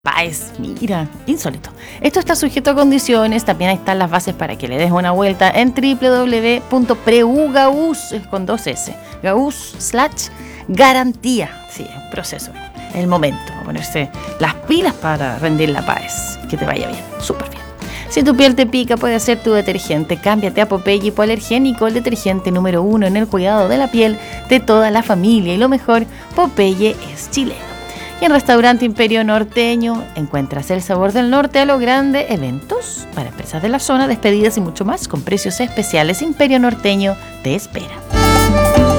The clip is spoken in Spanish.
Páez, mira, insólito. Esto está sujeto a condiciones, también ahí están las bases para que le des una vuelta en www.preugaus, con 2S, gaus/garantía. Sí, es un proceso, es el momento, a ponerse las pilas para rendir la Páez, que te vaya bien, súper bien. Si tu piel te pica, puede ser tu detergente. Cámbiate a Popeye Hipoalergénico, el detergente número 1 en el cuidado de la piel de toda la familia. Y lo mejor, Popeye es chileno. Y en Restaurante Imperio Norteño encuentras el sabor del norte a lo grande, eventos para empresas de la zona, despedidas y mucho más con precios especiales. Imperio Norteño te espera.